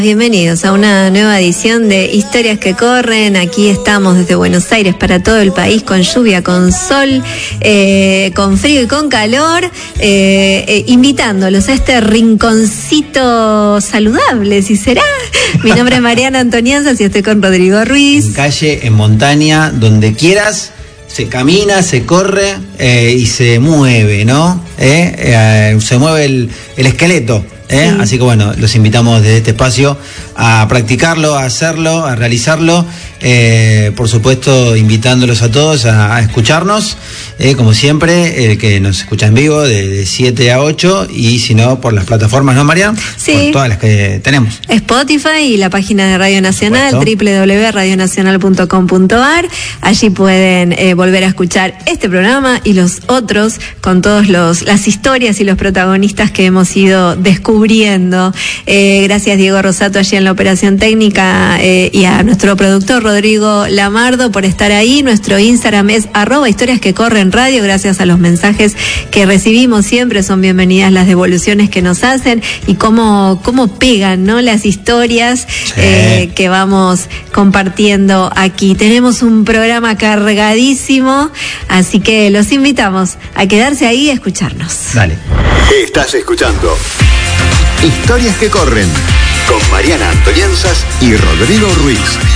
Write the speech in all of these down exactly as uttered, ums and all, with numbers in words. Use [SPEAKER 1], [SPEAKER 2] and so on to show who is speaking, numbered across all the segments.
[SPEAKER 1] Bienvenidos a una nueva edición de Historias que Corren. Aquí estamos desde Buenos Aires para todo el país, con lluvia, con sol, eh, con frío y con calor, eh, eh, invitándolos a este rinconcito saludable, si será. Mi nombre es Mariana Antonianzas y estoy con Rodrigo Ruiz.
[SPEAKER 2] En calle, en montaña, donde quieras, se camina, se corre eh, y se mueve, ¿no? Eh, eh, se mueve el, el esqueleto. ¿Eh? Sí. Así que bueno, los invitamos desde este espacio a practicarlo, a hacerlo, a realizarlo, eh, por supuesto invitándolos a todos a, a escucharnos, eh, como siempre, eh, que nos escucha en vivo de, de siete a ocho y si no por las plataformas, ¿no, María?
[SPEAKER 1] Sí.
[SPEAKER 2] Por todas las que tenemos.
[SPEAKER 1] Spotify y la página de Radio Nacional, doble u doble u doble u punto radio nacional punto com punto a r. Allí pueden eh, volver a escuchar este programa y los otros con todos los las historias y los protagonistas que hemos ido descubriendo. Eh, gracias Diego Rosato allí en la operación técnica eh, y a nuestro productor Rodrigo Lamardo por estar ahí. Nuestro Instagram es arroba historias que corren radio. Gracias a los mensajes que recibimos siempre, son bienvenidas las devoluciones que nos hacen y cómo, cómo pegan, ¿no? Las historias sí. eh, que vamos compartiendo aquí. Tenemos un programa cargadísimo, así que los invitamos a quedarse ahí y a escucharnos.
[SPEAKER 2] Dale.
[SPEAKER 3] Estás escuchando Historias que Corren con Mariana Antonianzas y Rodrigo Ruiz.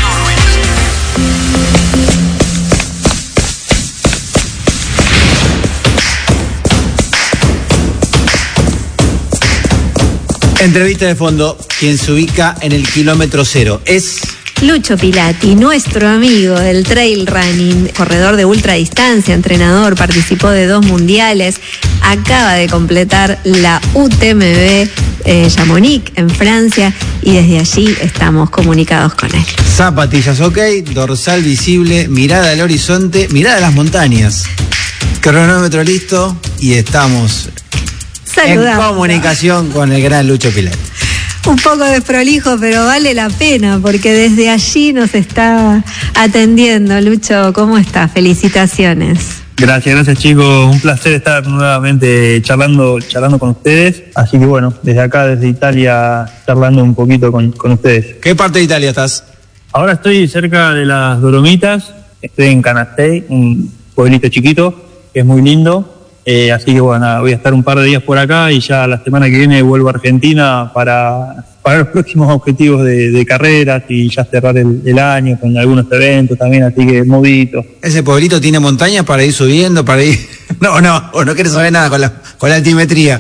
[SPEAKER 2] Entrevista de fondo, quien se ubica en el kilómetro cero es
[SPEAKER 1] Lucho Pilati, nuestro amigo del trail running, corredor de ultradistancia, entrenador, participó de dos mundiales, acaba de completar la U T M B eh, Chamonix en Francia y desde allí estamos comunicados con él.
[SPEAKER 2] Zapatillas ok, dorsal visible, mirada al horizonte, mirada a las montañas, cronómetro listo y estamos Saludamos. en comunicación con el gran Lucho Pilati.
[SPEAKER 1] Un poco desprolijo, pero vale la pena porque desde allí nos está atendiendo. Lucho, ¿cómo estás? Felicitaciones.
[SPEAKER 4] Gracias, gracias chicos. Un placer estar nuevamente charlando, charlando con ustedes. Así que bueno, desde acá, desde Italia, charlando un poquito con, con ustedes.
[SPEAKER 2] ¿Qué parte de Italia estás?
[SPEAKER 4] Ahora estoy cerca de las Dolomitas. Estoy en Canastei, un pueblito chiquito que es muy lindo. Eh, así que bueno, voy a estar un par de días por acá y ya la semana que viene vuelvo a Argentina para, para los próximos objetivos de, de carreras y ya cerrar el, el año con algunos eventos también, así que movidito.
[SPEAKER 2] ¿Ese pueblito tiene montañas para ir subiendo, para ir...? No, no, o no quieres saber nada con la, con la altimetría.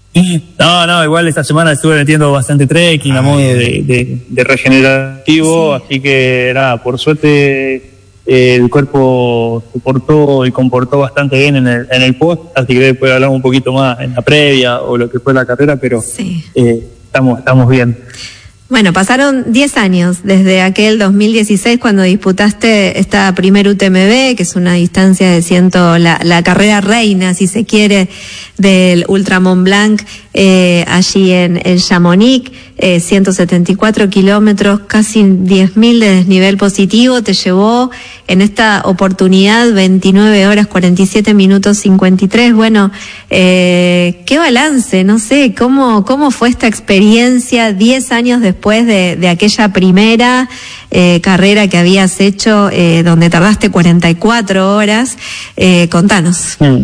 [SPEAKER 4] No, no, igual esta semana estuve metiendo bastante trekking, ah, a modo de, de, de regenerativo, sí. Así que nada, por suerte... el cuerpo se portó y comportó bastante bien en el, en el post, así que después hablamos un poquito más en la previa o lo que fue la carrera, pero sí. eh, estamos, estamos bien.
[SPEAKER 1] Bueno, pasaron diez años desde aquel dos mil dieciséis cuando disputaste esta primer U T M B, que es una distancia de ciento, la, la carrera reina, si se quiere, del Ultra Mont Blanc, eh, allí en el Chamonix, eh, ciento setenta y cuatro kilómetros, casi diez mil de desnivel positivo, te llevó en esta oportunidad veintinueve horas, cuarenta y siete minutos, cincuenta y tres. Bueno, eh, qué balance, no sé, cómo, cómo fue esta experiencia diez años después después de, de aquella primera eh, carrera que habías hecho, eh, donde tardaste cuarenta y cuatro horas. Eh, contanos.
[SPEAKER 4] Sí,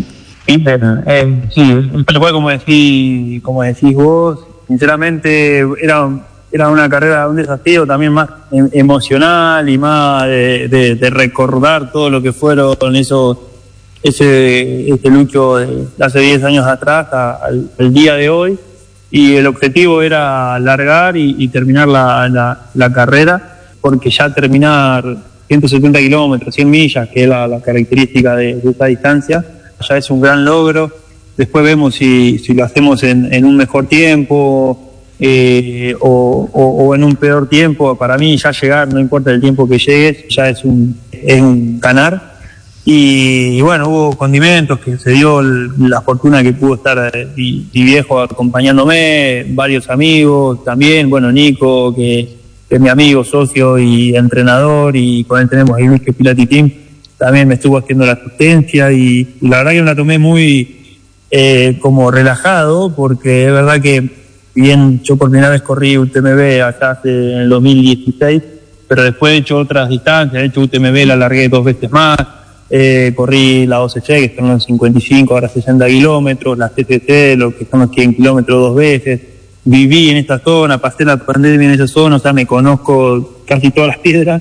[SPEAKER 4] eh, sí, como decís, como decís vos, sinceramente era, era una carrera, un desafío también más emocional y más de, de, de recordar todo lo que fueron esos, ese, ese Lucho de hace diez años atrás a, al, al día de hoy. Y el objetivo era largar y, y terminar la, la, la carrera, porque ya terminar ciento setenta kilómetros, cien millas, que es la, la característica de, de esta distancia, ya es un gran logro. Después vemos si, si lo hacemos en, en un mejor tiempo eh, o, o, o en un peor tiempo. Para mí ya llegar, no importa el tiempo que llegues, ya es un, es un ganar. Y, y bueno, hubo condimentos, que se dio el, la fortuna que pudo estar y, y viejo acompañándome, varios amigos también, bueno, Nico, que, que es mi amigo, socio y entrenador, y con él tenemos el Luis Pilati Team, también me estuvo haciendo la asistencia, y, y la verdad que me la tomé muy eh, como relajado, porque es verdad que bien yo por primera vez corrí U T M B acá hace, en el dos mil dieciséis, pero después he hecho otras distancias, he hecho U T M B, la largué dos veces más, eh, corrí la O C C, que son los cincuenta y cinco, ahora sesenta kilómetros, la C C C, lo que son los cien kilómetros dos veces, viví en esta zona, pasé la pandemia en esa zona, o sea, me conozco casi todas las piedras,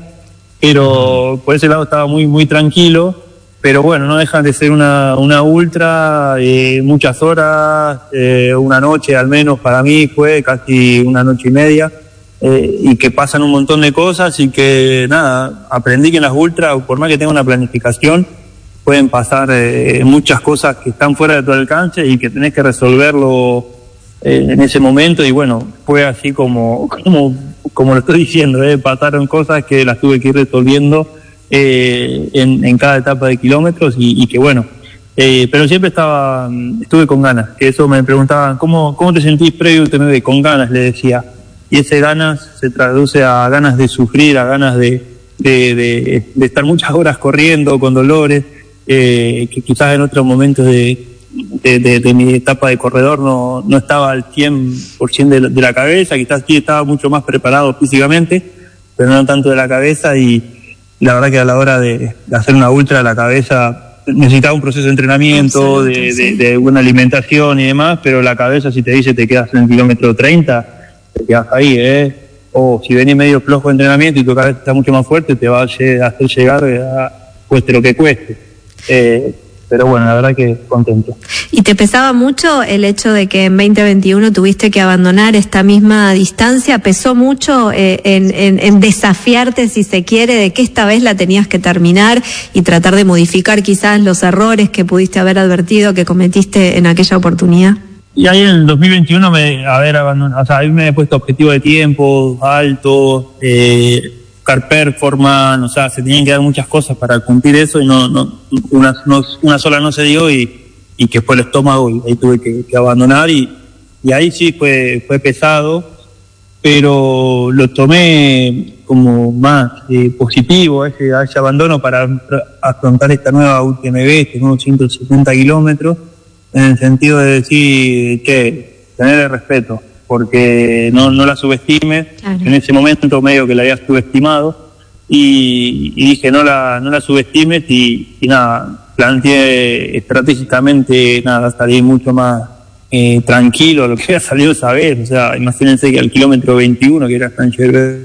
[SPEAKER 4] pero por ese lado estaba muy, muy tranquilo. Pero bueno, no dejan de ser una, una ultra, eh, muchas horas, eh, una noche al menos para mí fue casi una noche y media, eh, y que pasan un montón de cosas y que nada, aprendí que en las ultras, por más que tenga una planificación, pueden pasar eh, muchas cosas que están fuera de tu alcance y que tenés que resolverlo eh, en ese momento. Y bueno, fue así como, como, como lo estoy diciendo, eh, pasaron cosas que las tuve que ir resolviendo Eh, en, en cada etapa de kilómetros y, y que bueno, eh, pero siempre estaba, estuve con ganas, que eso me preguntaban, ¿cómo, cómo te sentís previo a U T M B? Con ganas, le decía, y ese ganas se traduce a ganas de sufrir, a ganas de, de, de, de estar muchas horas corriendo con dolores, eh, que quizás en otros momentos de, de, de, de mi etapa de corredor no, no estaba al cien por ciento de la, de la cabeza, quizás sí estaba mucho más preparado físicamente, pero no tanto de la cabeza. Y la verdad que a la hora de, de hacer una ultra, la cabeza necesitaba un proceso de entrenamiento, de, de, de buena alimentación y demás, pero la cabeza, si te dice te quedas en el kilómetro treinta, te quedas ahí, ¿eh? O si venís medio flojo de entrenamiento y tu cabeza está mucho más fuerte, te va a hacer llegar a cueste lo que cueste. Eh, pero bueno, la verdad que contento.
[SPEAKER 1] ¿Y te pesaba mucho el hecho de que en veinte veintiuno tuviste que abandonar esta misma distancia? ¿Pesó mucho eh, en, en, en desafiarte, si se quiere, de que esta vez la tenías que terminar y tratar de modificar quizás los errores que pudiste haber advertido que cometiste en aquella oportunidad?
[SPEAKER 4] Y ahí en el dos mil veintiuno me, a ver, abandonado, o sea, ahí me he puesto objetivo de tiempo alto, eh, car performance, o sea, se tenían que dar muchas cosas para cumplir eso y no, no, una, no, una sola no se dio y, y que fue el estómago y ahí tuve que, que abandonar y, y ahí sí fue, fue pesado, pero lo tomé como más eh, positivo ese, ese abandono para afrontar esta nueva U T M B, este nuevo ciento setenta kilómetros, en el sentido de decir que tener el respeto, porque no, no la subestimes. Claro. En ese momento medio que la había subestimado y, y dije no la, no la subestimes y, y nada, planteé estratégicamente nada, salir mucho más eh, tranquilo lo que había salido esa vez. O sea, imagínense que al kilómetro veintiuno, que era San Gervais,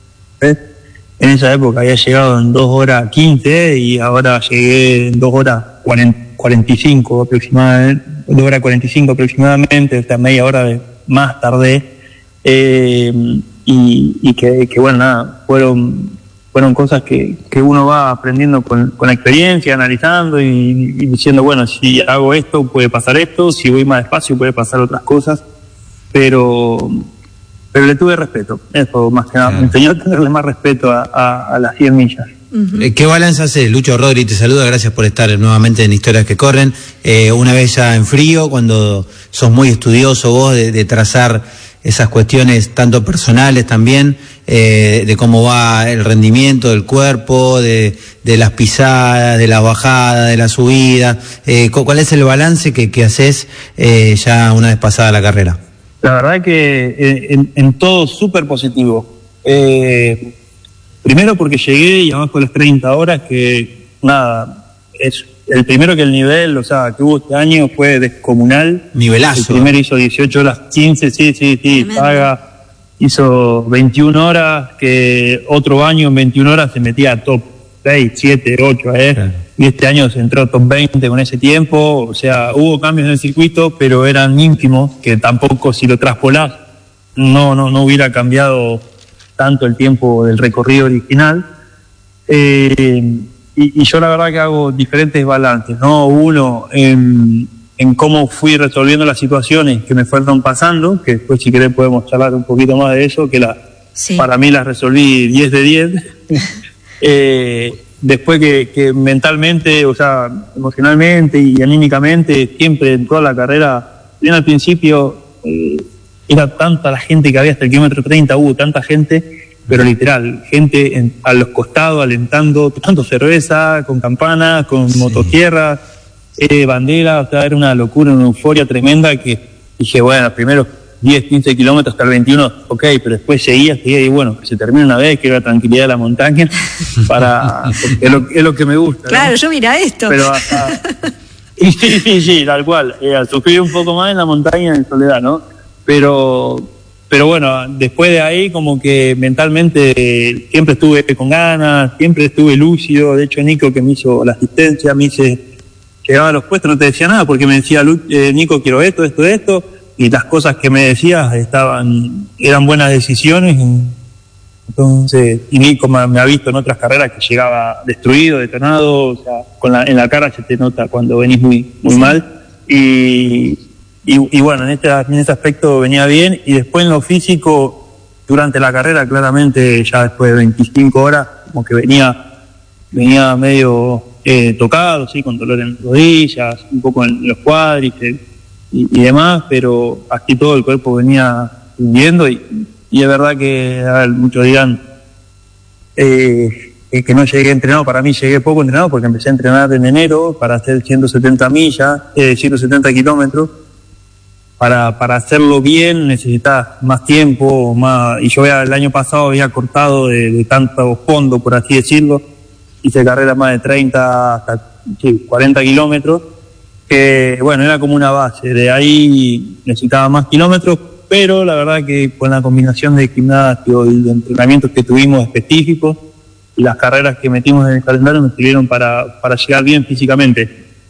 [SPEAKER 4] en esa época había llegado en dos horas quince y ahora llegué en dos horas cuarenta y cinco aproximadamente, dos horas cuarenta y cinco aproximadamente, hasta media hora de más tarde, eh, y, y que, que bueno, nada, fueron fueron cosas que, que uno va aprendiendo con, con la experiencia, analizando y, y diciendo, bueno, si hago esto puede pasar esto, si voy más despacio puede pasar otras cosas, pero pero le tuve respeto, eso más que nada, me enseñó a tenerle más respeto a, a, a las cien millas.
[SPEAKER 2] Uh-huh. ¿Qué balance haces? Lucho Rodri te saluda, gracias por estar nuevamente en Historias que Corren. Eh, una vez ya en frío, cuando sos muy estudioso vos de, de trazar esas cuestiones tanto personales también, eh, de cómo va el rendimiento del cuerpo, de, de las pisadas, de la bajada, de la subida, eh, ¿cuál es el balance que, que haces eh, ya una vez pasada la carrera?
[SPEAKER 4] La verdad que en, en todo súper positivo. Eh, primero porque llegué y además por las treinta horas, que nada, es el primero que el nivel, o sea, que hubo este año fue descomunal.
[SPEAKER 2] Nivelazo.
[SPEAKER 4] El primero hizo dieciocho horas quince, sí, sí, sí, Saga hizo veintiuna horas, que otro año en veintiuna horas se metía a top seis, siete, ocho, eh. Claro. Y este año se entró a top veinte con ese tiempo, o sea, hubo cambios en el circuito, pero eran ínfimos, que tampoco si lo traspolás, no, no, no hubiera cambiado tanto el tiempo del recorrido original. Eh, y, y yo la verdad que hago diferentes balances, ¿no? Uno, en, en cómo fui resolviendo las situaciones que me fueron pasando, que después si querés podemos charlar un poquito más de eso, que la, sí. Para mí las resolví diez de diez. eh, después que, que mentalmente, o sea, emocionalmente y anímicamente, siempre en toda la carrera, bien al principio, eh, era tanta la gente que había hasta el kilómetro treinta, hubo tanta gente, pero literal, gente en, a los costados alentando, tomando cerveza, con campanas, con sí. motosierras, eh, banderas, o sea, era una locura, una euforia tremenda que dije, bueno, primero diez, quince kilómetros hasta el veintiuno, ok, pero después seguía, seguía y bueno, que se termine una vez, quiero la tranquilidad de la montaña, para es lo, es lo que me gusta.
[SPEAKER 1] Claro, ¿no?
[SPEAKER 4] Yo
[SPEAKER 1] mira esto.
[SPEAKER 4] Pero hasta, y sí, sí, sí, tal cual, eh, sufrí un poco más en la montaña en soledad, ¿no? Pero, pero bueno, después de ahí como que mentalmente eh, siempre estuve con ganas, siempre estuve lúcido, de hecho Nico que me hizo la asistencia, me hice, llegaba a los puestos, no te decía nada, porque me decía, eh, Nico, quiero esto, esto, esto, y las cosas que me decías estaban, eran buenas decisiones. Entonces, y Nico me, me ha visto en otras carreras que llegaba destruido, detonado, o sea, con la, en la cara se te nota cuando venís muy, muy sí. mal, y, y, y bueno, en este, en este aspecto venía bien, y después en lo físico, durante la carrera, claramente, ya después de veinticinco horas, como que venía, venía medio eh, tocado, sí, con dolor en las rodillas, un poco en los cuádriceps, Y, y demás, pero aquí todo el cuerpo venía hundiendo y, y es verdad que, a ver, muchos dirán eh, que no llegué entrenado, para mí llegué poco entrenado porque empecé a entrenar en enero para hacer ciento setenta millas, eh, ciento setenta kilómetros, para, para hacerlo bien necesitas más tiempo, más, y yo había, el año pasado había cortado de, de tanto fondo, por así decirlo, hice carreras más de treinta hasta sí, cuarenta kilómetros, que bueno, era como una base, de ahí necesitaba más kilómetros, pero la verdad que con la combinación de gimnasio y de entrenamientos que tuvimos específicos y las carreras que metimos en el calendario me sirvieron para, para llegar bien físicamente.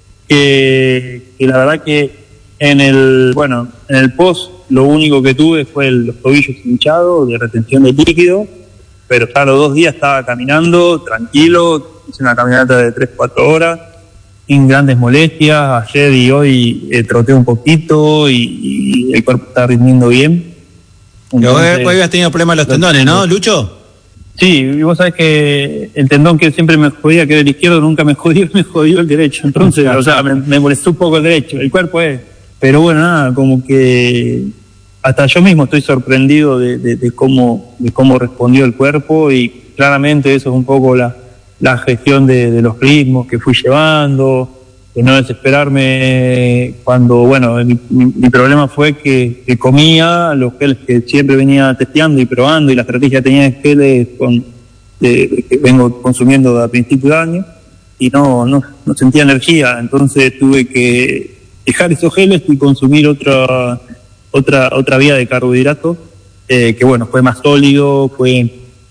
[SPEAKER 4] Que, que la verdad que en el, bueno, en el post lo único que tuve fue el, los tobillos hinchados de retención de líquido, pero ya los dos días estaba caminando tranquilo, hice una caminata de tres, cuatro horas, sin grandes molestias. Ayer y hoy eh, troté un poquito y, y el cuerpo está rindiendo bien.
[SPEAKER 2] Entonces, hoy habías tenido problemas en los tendones, ¿no, Lucho?
[SPEAKER 4] Sí, y vos sabés que el tendón que siempre me jodía, que era el izquierdo, nunca me jodió, me jodió el derecho. Entonces, o sea, me, me molestó un poco el derecho, el cuerpo es. Pero bueno, nada, como que hasta yo mismo estoy sorprendido de, de, de cómo de cómo respondió el cuerpo, y claramente eso es un poco la la gestión de, de los ritmos que fui llevando, de no desesperarme cuando, bueno, mi, mi, mi problema fue que, que comía los geles que siempre venía testeando y probando, y la estrategia tenía de geles con, de, de, que vengo consumiendo a principio de año, y no, no, no sentía energía, entonces tuve que dejar esos geles y consumir otra otra otra vía de carbohidratos, eh, que bueno, fue más sólido, fue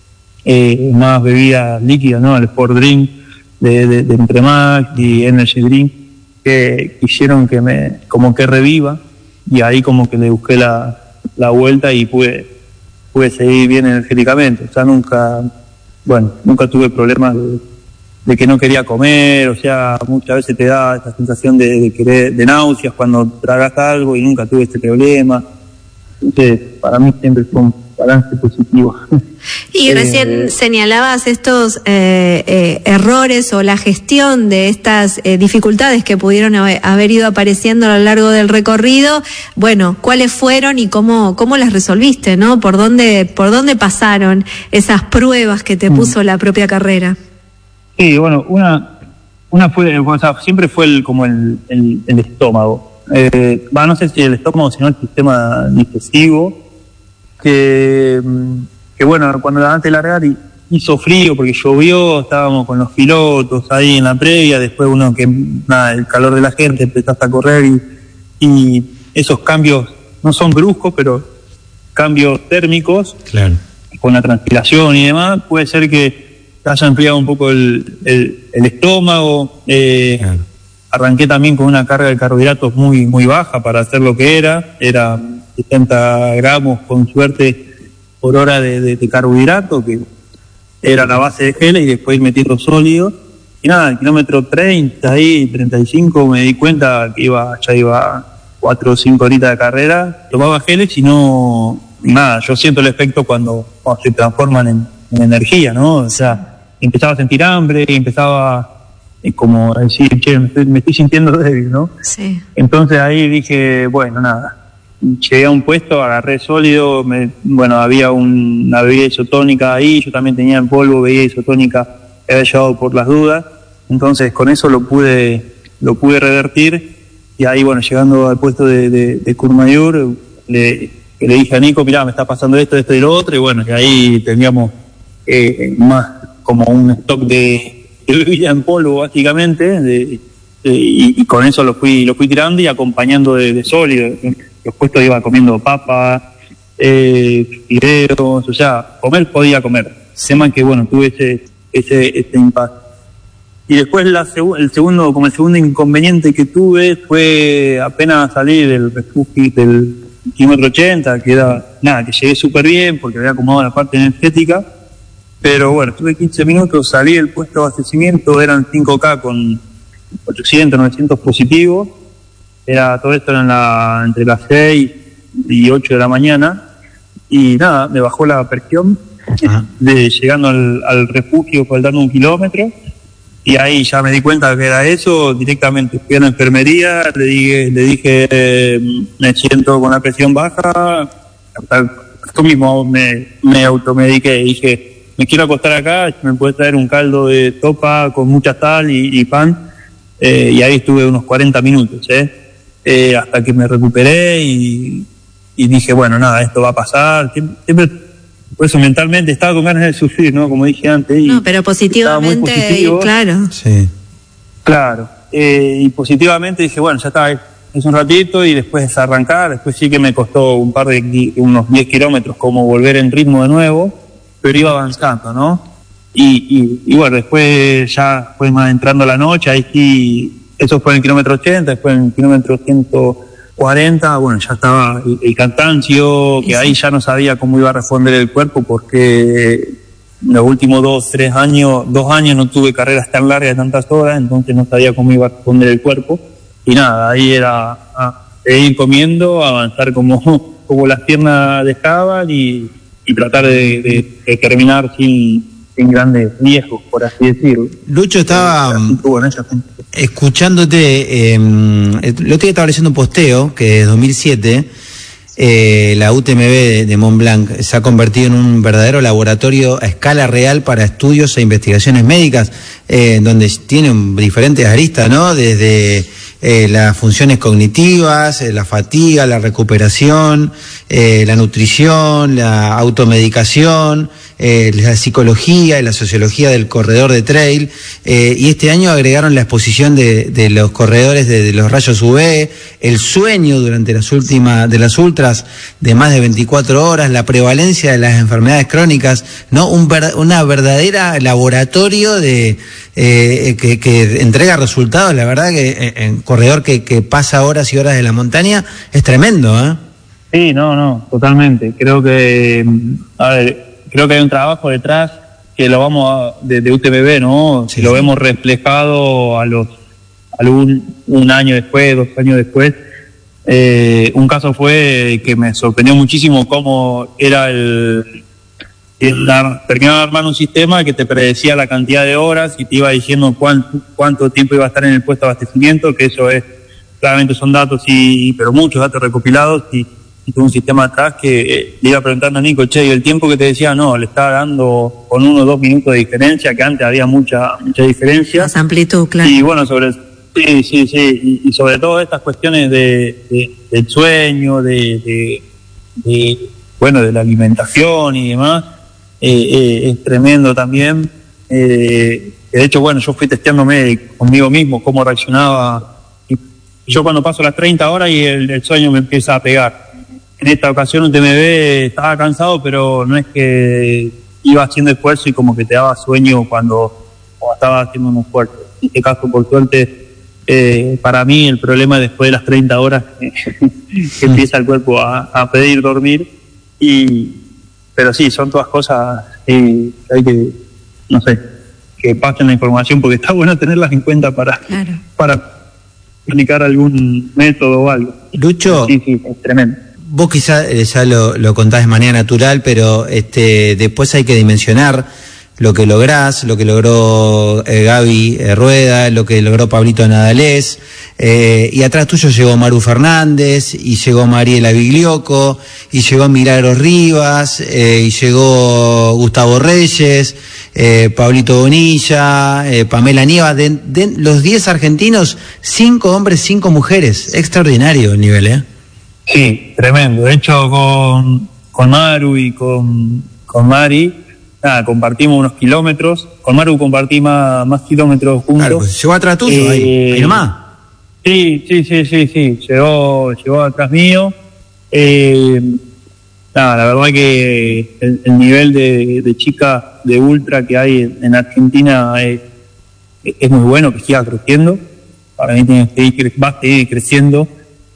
[SPEAKER 4] Eh, más bebidas líquidas, ¿no? El Sport Drink de, de, de Entremax y Energy Drink, que hicieron que me, como que reviva, y ahí como que le busqué la, la vuelta y pude, pude seguir bien energéticamente. O sea, nunca, bueno, nunca tuve problemas de, de que no quería comer, o sea, muchas veces te da esa sensación de, de querer, de náuseas cuando tragas algo, y nunca tuve este problema. Entonces, para mí siempre fue un balance positivo.
[SPEAKER 1] Y recién eh, señalabas estos eh, eh, errores o la gestión de estas eh, dificultades que pudieron haber, haber ido apareciendo a lo largo del recorrido. Bueno, ¿cuáles fueron y cómo cómo las resolviste, no? ¿Por dónde por dónde pasaron esas pruebas que te puso mm. la propia carrera?
[SPEAKER 4] Sí, bueno, una una fue, o sea, siempre fue el, como el, el, el estómago. Eh, va, no sé si el estómago, sino el sistema digestivo, que, que bueno, cuando antes de largar hizo frío porque llovió, estábamos con los pilotos ahí en la previa, después uno que, nada, el calor de la gente, empezaste a correr y, y esos cambios no son bruscos, pero cambios térmicos,
[SPEAKER 2] claro,
[SPEAKER 4] con la transpiración y demás, puede ser que te haya enfriado un poco el, el, el estómago. eh, claro. Arranqué también con una carga de carbohidratos muy muy baja para hacer lo que era, era setenta gramos con suerte por hora de, de, de carbohidrato, que era la base de geles, y después ir metiendo sólido. Y nada, el kilómetro treinta y treinta y cinco me di cuenta que iba ya iba cuatro o cinco horitas de carrera, tomaba geles y no, nada, yo siento el efecto cuando, cuando se transforman en, en energía, ¿no? O sea, empezaba a sentir hambre, y empezaba como decir, che, me estoy, me estoy sintiendo débil, ¿no?
[SPEAKER 1] Sí.
[SPEAKER 4] Entonces ahí dije, bueno, nada, llegué a un puesto, agarré sólido, me, bueno, había un, una bebida isotónica ahí, yo también tenía en polvo bebida isotónica que había llevado por las dudas, entonces con eso lo pude lo pude revertir, y ahí, bueno, llegando al puesto de, de, de Courmayeur, le, que le dije a Nico, mirá, me está pasando esto, esto y lo otro, y bueno, que ahí teníamos eh, más como un stock de, de bebida en polvo, básicamente, de, de, y, y con eso lo fui lo fui tirando y acompañando de, de sólido. Después iba comiendo papas, eh, fideos, o sea, comer podía comer. Tema que, bueno, tuve ese, ese, ese impasse. Y después la seg- el segundo, como el segundo inconveniente que tuve fue apenas salir del refugio del kilómetro ochenta, que era, nada, que llegué súper bien porque había acomodado la parte energética, pero bueno, tuve quince minutos, salí del puesto de abastecimiento, eran cinco K con ochocientos, novecientos positivos, era todo esto en la, entre las seis y ocho de la mañana, y nada, me bajó la presión, de, llegando al, al refugio, faltando un kilómetro, y ahí ya me di cuenta que era eso. Directamente fui a la enfermería, le dije, le dije eh, me siento con la presión baja, hasta esto mismo me, me automediqué, dije, me quiero acostar acá, me puedes traer un caldo de topa con mucha sal y, y pan, eh, y ahí estuve unos cuarenta minutos, eh, eh, hasta que me recuperé y, y dije, bueno, nada, esto va a pasar, siempre, siempre por eso mentalmente estaba con ganas de sufrir, ¿no? Como dije antes. Y
[SPEAKER 1] no, pero positivamente, positivo. Claro.
[SPEAKER 2] Sí.
[SPEAKER 4] Claro. Eh, y positivamente dije, bueno, ya está, es un ratito y después es arrancar. Después sí que me costó un par de, unos diez kilómetros como volver en ritmo de nuevo, pero iba avanzando, ¿no? Y, y, y bueno, después ya fue más entrando la noche, ahí sí, eso fue en el kilómetro ochenta, después en el kilómetro ciento cuarenta, bueno, ya estaba el, el cansancio, que sí, ahí ya no sabía cómo iba a responder el cuerpo, porque los últimos dos, tres años, dos años no tuve carreras tan largas de tantas horas, entonces no sabía cómo iba a responder el cuerpo, y nada, ahí era a, seguir comiendo, avanzar como, como las piernas dejaban, y, y tratar de, de, de terminar sin, sin grandes riesgos, por así decirlo.
[SPEAKER 2] Lucho, estaba eh, bueno, escuchándote, eh, el otro día estaba leyendo un posteo que en dos mil siete eh, la U T M B de, de Mont Blanc se ha convertido en un verdadero laboratorio a escala real para estudios e investigaciones médicas, eh, donde tienen diferentes aristas, ¿no? Desde eh, las funciones cognitivas, eh, la fatiga, la recuperación, eh, la nutrición, la automedicación, eh, la psicología y la sociología del corredor de trail, eh, y este año agregaron la exposición de, de los corredores de, de los rayos U V, el sueño durante las últimas, de las ultras de más de veinticuatro horas, la prevalencia de las enfermedades crónicas, ¿no? Un ver, una verdadera laboratorio de eh, que, que entrega resultados. La verdad que en corredor que, que pasa horas y horas de la montaña es tremendo, ¿eh?
[SPEAKER 4] Sí, no, no, totalmente. Creo que, a ver, creo que hay un trabajo detrás que lo vamos a, de, de U T M B, ¿no? Sí, lo sí. Vemos reflejado a los, a un, un año después, dos años después. Eh, un caso fue que me sorprendió muchísimo cómo era el, el dar, terminaba de armar un sistema que te predecía la cantidad de horas y te iba diciendo cuánto, cuánto tiempo iba a estar en el puesto de abastecimiento, que eso es, claramente son datos y, pero muchos datos recopilados, y y tuve un sistema atrás que eh, le iba preguntando a Nico, che, y el tiempo que te decía, no, le estaba dando con uno o dos minutos de diferencia, que antes había mucha mucha diferencia.
[SPEAKER 1] Más amplitud, claro.
[SPEAKER 4] Y bueno, sobre sí, sí, sí, y, y sobre todo estas cuestiones de, de del sueño, de, de, de, bueno, de la alimentación y demás, eh, eh, es tremendo también. Eh, de hecho, bueno, yo fui testeándome conmigo mismo cómo reaccionaba. Y yo cuando paso las treinta horas y el, el sueño me empieza a pegar. En esta ocasión un T M B estaba cansado, pero no es que iba haciendo esfuerzo y como que te daba sueño cuando, cuando estaba haciendo un esfuerzo. En este caso, por suerte, eh, para mí el problema es después de las treinta horas que, que empieza el cuerpo a, a pedir dormir. Y, pero sí, son todas cosas eh, que hay que, no sé, que pasen la información, porque está bueno tenerlas en cuenta para, claro, para aplicar algún método o algo.
[SPEAKER 2] Lucho,
[SPEAKER 4] sí, sí, es tremendo.
[SPEAKER 2] Vos quizás ya lo, lo contás de manera natural, pero este después hay que dimensionar lo que lográs, lo que logró eh, Gaby eh, Rueda, lo que logró Pablito Nadalés, eh, y atrás tuyo llegó Maru Fernández, y llegó Mariela Biglioco, y llegó Milagros Rivas, eh, y llegó Gustavo Reyes, eh, Pablito Bonilla, eh, Pamela Nieva. De, de los diez argentinos, cinco hombres, cinco mujeres. Extraordinario el nivel, ¿eh?
[SPEAKER 4] Sí, tremendo. De hecho, con, con Maru y con, con Mari, nada, compartimos unos kilómetros. Con Maru compartí más, más kilómetros juntos.
[SPEAKER 2] Claro, pues llegó atrás tuyo, eh, ahí, ahí nomás.
[SPEAKER 4] Sí, sí, sí, sí, sí. Llegó, llegó atrás mío. Eh, nada, la verdad que el, el nivel de, de chicas de ultra que hay en, en Argentina es, es muy bueno, que siga creciendo. Para mí tiene que ir, va a seguir creciendo.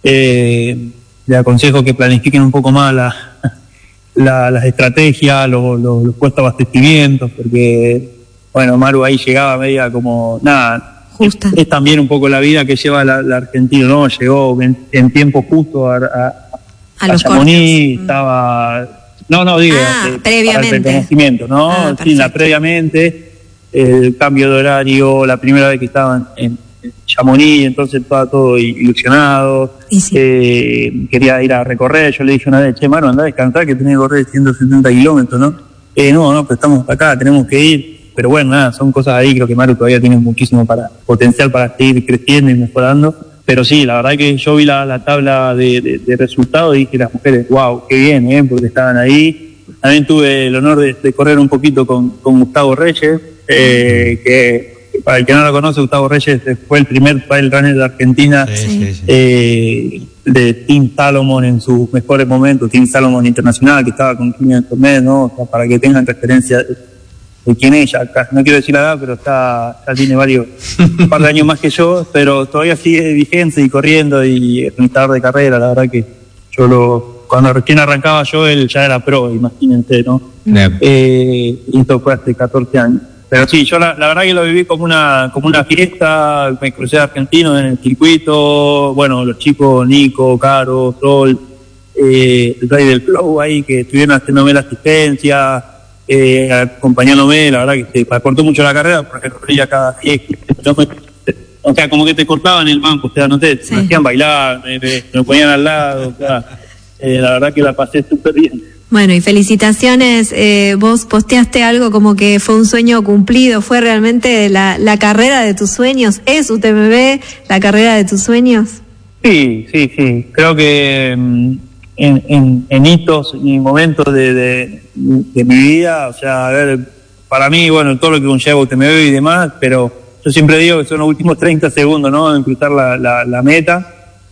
[SPEAKER 4] Eh, le aconsejo que planifiquen un poco más la, la, las estrategias, los, los, los puestos de abastecimiento, porque, bueno, Maru ahí llegaba media como, nada,
[SPEAKER 1] justa.
[SPEAKER 4] Es, es también un poco la vida que lleva la, la Argentina, ¿no? Llegó en, en tiempo justo a, a,
[SPEAKER 1] a,
[SPEAKER 4] a
[SPEAKER 1] los
[SPEAKER 4] Chamonix, estaba, no, no, digo,
[SPEAKER 1] ah,
[SPEAKER 4] de,
[SPEAKER 1] previamente.
[SPEAKER 4] Para el reconocimiento, ¿no?
[SPEAKER 1] Ah,
[SPEAKER 4] sí, la previamente, el cambio de horario, la primera vez que estaban en Chamonix, entonces estaba todo ilusionado,
[SPEAKER 1] sí.
[SPEAKER 4] eh, quería ir a recorrer. Yo le dije una vez, che, Maro, andá a descansar que tenés que correr ciento setenta kilómetros, ¿no? Eh, no, no, pero estamos acá, tenemos que ir. Pero bueno, nada, son cosas ahí, creo que Maru todavía tiene muchísimo para potencial para seguir creciendo y mejorando. Pero sí, la verdad que yo vi la, la tabla de, de, de resultados y dije, las mujeres, wow, qué bien, ¿eh? Porque estaban ahí. También tuve el honor de, de correr un poquito con, con Gustavo Reyes, eh, que para el que no lo conoce, Gustavo Reyes fue el primer trail runner de Argentina,
[SPEAKER 2] sí, sí, sí.
[SPEAKER 4] Eh, de Team Salomon en sus mejores momentos, Team Salomon Internacional, que estaba con quinientos metros, ¿no? O sea, para que tengan referencia de, de quién es ella. No quiero decir la edad, pero está, ya tiene varios, un par de años más que yo, pero todavía sigue vigente y corriendo y organizador de carrera. La verdad que yo lo, cuando recién arrancaba yo, él ya era pro, imagínense, ¿no?
[SPEAKER 2] Yeah.
[SPEAKER 4] Eh, y esto fue hace catorce años. Pero sí, yo la, la verdad que lo viví como una como una fiesta, me crucé argentinos en el circuito, bueno, los chicos, Nico, Caro, Sol, eh, el rey del flow ahí, que estuvieron haciéndome la asistencia, eh, acompañándome, la verdad que se acortó mucho la carrera porque corría cada diez, o sea, como que te cortaban el banco, o sea, no sé, sí. Me hacían bailar, me, me, me ponían al lado, o sea, eh, la verdad que la pasé súper bien.
[SPEAKER 1] Bueno, y felicitaciones, eh, vos posteaste algo como que fue un sueño cumplido, fue realmente la, la carrera de tus sueños, ¿es U T M B la carrera de tus sueños?
[SPEAKER 4] Sí, sí, sí, creo que en, en, en hitos y momentos de, de, de mi vida, o sea, a ver, para mí, bueno, todo lo que conlleva U T M B y demás, pero yo siempre digo que son los últimos treinta segundos, ¿no?, en cruzar la, la, la meta,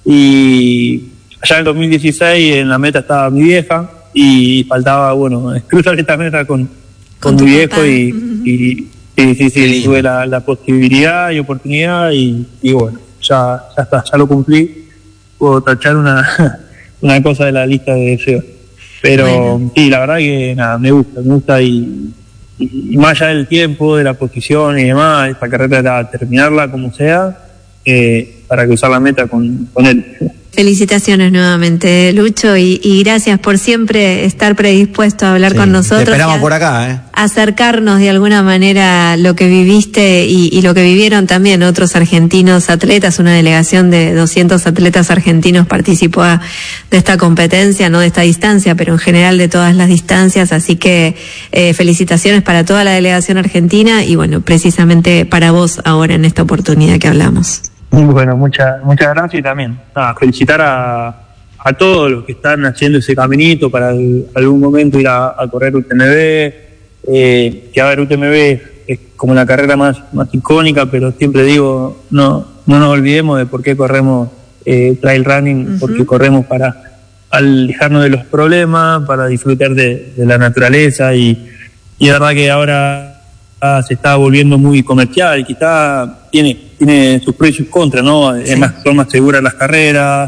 [SPEAKER 4] y allá en el dos mil dieciséis en la meta estaba mi vieja, y faltaba, bueno, cruzar esta meta con, con, con mi viejo y, y sí, sí, sí, tuve la, la posibilidad y oportunidad y, y bueno, ya, ya está, ya lo cumplí, puedo tachar una, una cosa de la lista de deseos. Pero bueno. Sí, la verdad que nada, me gusta, me gusta y, y, y más allá del tiempo, de la posición y demás, esta carrera era terminarla como sea, eh, para cruzar la meta con, con él.
[SPEAKER 1] Felicitaciones nuevamente, Lucho, y, y gracias por siempre estar predispuesto a hablar sí, con nosotros.
[SPEAKER 2] Te esperamos por acá, ¿eh?
[SPEAKER 1] Acercarnos de alguna manera lo que viviste y, y lo que vivieron también otros argentinos atletas. Una delegación de doscientos atletas argentinos participó a, de esta competencia, no de esta distancia, pero en general de todas las distancias. Así que eh, felicitaciones para toda la delegación argentina y bueno, precisamente para vos ahora en esta oportunidad que hablamos.
[SPEAKER 4] Bueno, muchas muchas gracias y también nada, felicitar a, a todos los que están haciendo ese caminito para el, algún momento ir a, a correr U T M B, eh, que a ver, U T M B es como la carrera más, más icónica, pero siempre digo, no no nos olvidemos de por qué corremos eh, trail running, uh-huh. Porque corremos para alejarnos de los problemas, para disfrutar de, de la naturaleza y, y la verdad que ahora se está volviendo muy comercial, quizá tiene tiene sus pros y sus contras, ¿no? Sí. Es más, son más seguras las carreras,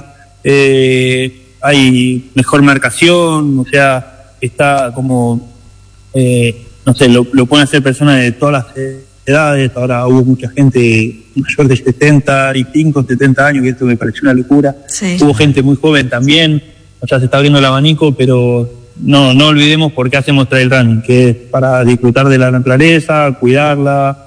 [SPEAKER 4] eh, hay mejor marcación, o sea, está como, eh, no sé, lo, lo pueden hacer personas de todas las edades. Ahora hubo mucha gente mayor de setenta y cinco, setenta años, que esto me pareció una locura. Sí. Hubo gente muy joven también, o sea, se está abriendo el abanico, pero no no olvidemos por qué hacemos trail running, que es para disfrutar de la naturaleza, cuidarla,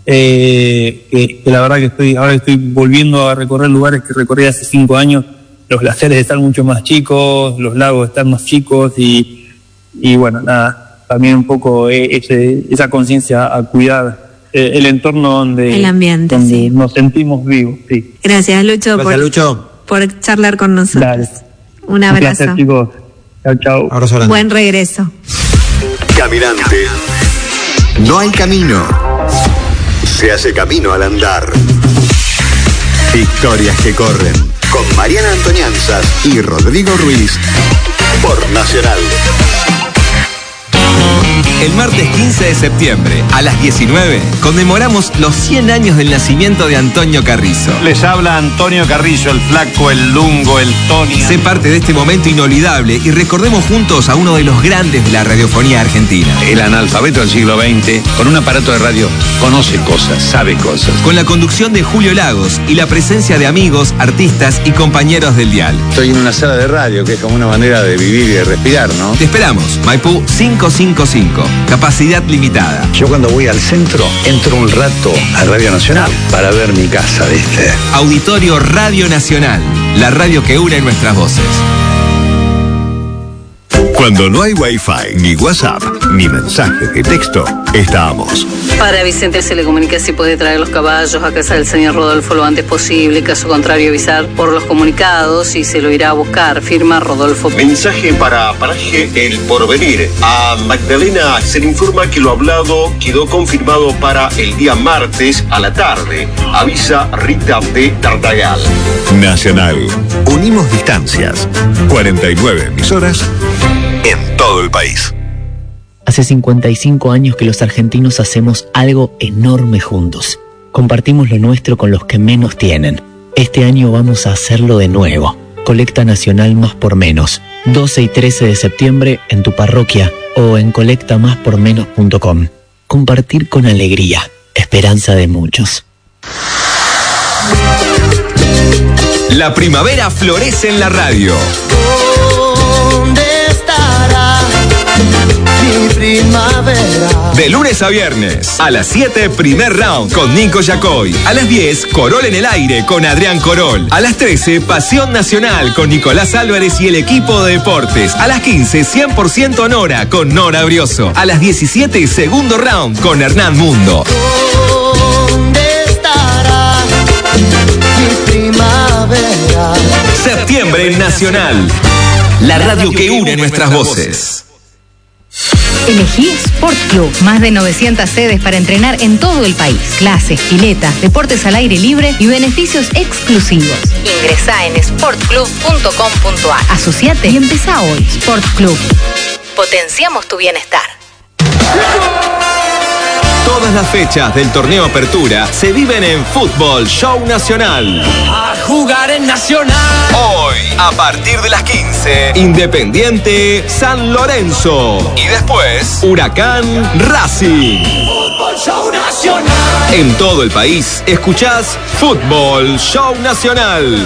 [SPEAKER 4] eh, que, que la verdad que estoy ahora estoy volviendo a recorrer lugares que recorrí hace cinco años, los glaciares están mucho más chicos, los lagos están más chicos y, y bueno, nada, también un poco ese, esa conciencia a cuidar el entorno donde,
[SPEAKER 1] el ambiente,
[SPEAKER 4] donde
[SPEAKER 1] sí.
[SPEAKER 4] Nos sentimos vivos. Sí.
[SPEAKER 1] Gracias, Lucho,
[SPEAKER 2] Gracias,
[SPEAKER 1] por,
[SPEAKER 2] Lucho.
[SPEAKER 1] por charlar con nosotros.
[SPEAKER 4] Dale.
[SPEAKER 1] Un abrazo.
[SPEAKER 4] Un placer, chicos. Chau, chau.
[SPEAKER 2] Abrazo grande.
[SPEAKER 1] Buen regreso.
[SPEAKER 3] Caminante. No hay camino. Se hace camino al andar. Historias que corren. Con Mariana Antoñanzas y Rodrigo Ruiz. Por Nacional.
[SPEAKER 5] El martes quince de septiembre, a las diecinueve, conmemoramos los cien años del nacimiento de Antonio Carrizo.
[SPEAKER 6] Les habla Antonio Carrizo, el flaco, el lungo, el Tony.
[SPEAKER 5] Sé parte de este momento inolvidable y recordemos juntos a uno de los grandes de la radiofonía argentina.
[SPEAKER 6] El analfabeto del siglo veinte, con un aparato de radio, conoce cosas, sabe cosas.
[SPEAKER 5] Con la conducción de Julio Lagos y la presencia de amigos, artistas y compañeros del dial.
[SPEAKER 6] Estoy en una sala de radio, que es como una manera de vivir y de respirar, ¿no?
[SPEAKER 5] Te esperamos, Maipú cinco cinco cinco. Capacidad limitada.
[SPEAKER 6] Yo cuando voy al centro, entro un rato a Radio Nacional para ver mi casa, ¿viste?
[SPEAKER 5] Auditorio Radio Nacional, la radio que une nuestras voces.
[SPEAKER 3] Cuando no hay Wi-Fi, ni WhatsApp, ni mensaje de texto, estamos.
[SPEAKER 7] Para Vicente se le comunica si puede traer los caballos a casa del señor Rodolfo lo antes posible. Caso contrario, avisar por los comunicados y se lo irá a buscar. Firma Rodolfo.
[SPEAKER 8] Mensaje para Paraje El Porvenir. A Magdalena se le informa que lo hablado quedó confirmado para el día martes a la tarde. Avisa Rita de Tartagal.
[SPEAKER 3] Nacional. Unimos distancias. cuarenta y nueve emisoras en todo el país.
[SPEAKER 9] Hace cincuenta y cinco años que los argentinos hacemos algo enorme juntos. Compartimos lo nuestro con los que menos tienen. Este año vamos a hacerlo de nuevo. Colecta Nacional Más por Menos. doce y trece de septiembre en tu parroquia o en colecta más por menos punto com. Compartir con alegría. Esperanza de muchos.
[SPEAKER 5] La primavera florece en la radio.
[SPEAKER 10] ¿Dónde estará mi primavera?
[SPEAKER 5] De lunes a viernes, a las siete, primer round con Nico Yacoy. A las diez, Corol en el aire con Adrián Corol. A las trece, Pasión Nacional con Nicolás Álvarez y el equipo de deportes. A las quince, cien por ciento Nora con Nora Brioso. A las diecisiete, segundo round con Hernán Mundo.
[SPEAKER 10] ¿Dónde estará mi primavera?
[SPEAKER 5] Septiembre en Nacional. La radio que une nuestras voces.
[SPEAKER 11] Elegí Sport Club. Más de novecientas sedes para entrenar en todo el país. Clases, piletas, deportes al aire libre y beneficios exclusivos. Ingresá en sport club punto com punto a r. Asociate y empezá hoy. Sport Club. Potenciamos tu bienestar.
[SPEAKER 5] Todas las fechas del torneo Apertura se viven en Fútbol Show Nacional.
[SPEAKER 10] A jugar en Nacional.
[SPEAKER 5] Hoy, a partir de las quince, Independiente San Lorenzo. Y después, Huracán Racing.
[SPEAKER 10] Fútbol Show Nacional.
[SPEAKER 5] En todo el país, escuchás Fútbol Show Nacional.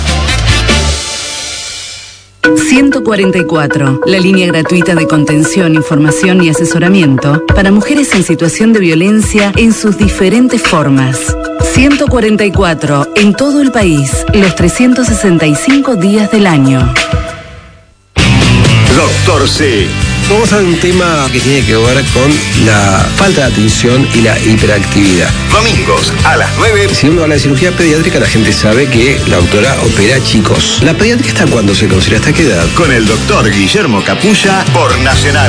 [SPEAKER 12] ciento cuarenta y cuatro, la línea gratuita de contención, información y asesoramiento para mujeres en situación de violencia en sus diferentes formas. ciento cuarenta y cuatro, en todo el país, los trescientos sesenta y cinco días del año.
[SPEAKER 3] Doctor C.
[SPEAKER 13] Vamos a un tema que tiene que ver con la falta de atención y la hiperactividad.
[SPEAKER 3] Domingos a las nueve.
[SPEAKER 13] Si uno habla de cirugía pediátrica, la gente sabe que la doctora opera chicos. ¿La pediátrica hasta cuándo se considera? ¿Hasta qué edad?
[SPEAKER 3] Con el doctor Guillermo Capulla por Nacional.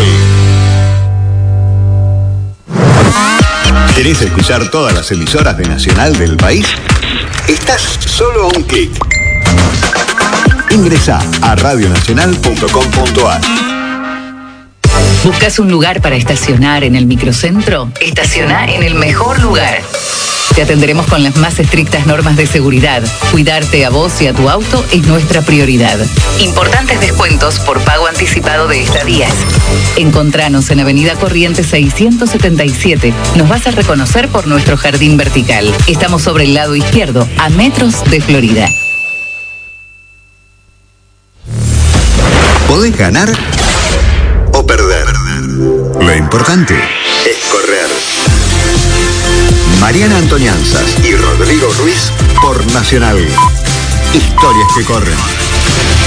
[SPEAKER 3] ¿Querés escuchar todas las emisoras de Nacional del país? Estás solo a un clic. Ingresá a radio nacional punto com punto a r.
[SPEAKER 11] ¿Buscas un lugar para estacionar en el microcentro? Estaciona en el mejor lugar. Te atenderemos con las más estrictas normas de seguridad. Cuidarte a vos y a tu auto es nuestra prioridad. Importantes descuentos por pago anticipado de estadías. Encontranos en Avenida Corrientes seiscientos setenta y siete. Nos vas a reconocer por nuestro jardín vertical. Estamos sobre el lado izquierdo, a metros de Florida.
[SPEAKER 3] Podés ganar o perder. Lo importante es correr. Mariana Antoñanzas y Rodrigo Ruiz por Nacional. Historias que corren.